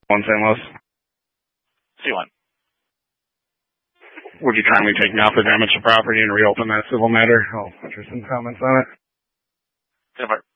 One St. Louis. C1. Would you kindly take me off the damage to property and reopen that civil matter? Oh, interesting comments on it. 10-4.